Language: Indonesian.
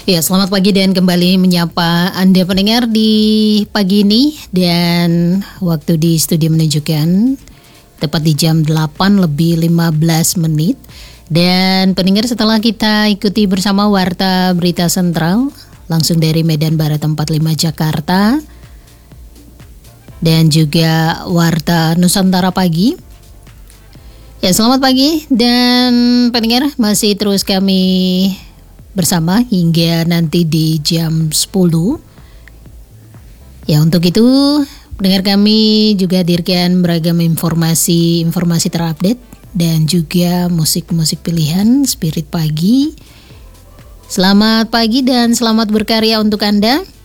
Ya, selamat pagi dan kembali menyapa Anda pendengar di pagi ini. Dan waktu di studio menunjukkan tepat di jam 8 lebih 15 menit. Dan pendengar, setelah kita ikuti bersama Warta Berita Sentral langsung dari Medan Barat 45 Jakarta, dan juga Warta Nusantara Pagi. Ya, selamat pagi dan pendengar, masih terus kami bersama hingga nanti di jam 10. Ya, untuk itu pendengar, kami juga hadirkan beragam informasi terupdate dan juga musik-musik pilihan Spirit Pagi. Selamat pagi dan selamat berkarya untuk Anda.